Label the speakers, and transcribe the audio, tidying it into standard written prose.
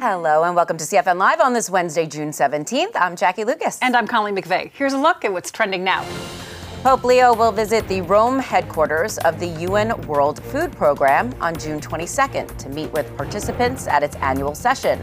Speaker 1: Hello and welcome to CFN Live on this Wednesday, June 17th. I'm Jackie Lucas.
Speaker 2: And I'm Colleen McVeigh. Here's a look at what's trending now.
Speaker 1: Pope Leo will visit the Rome headquarters of the UN World Food Program on June 22nd to meet with participants at its annual session.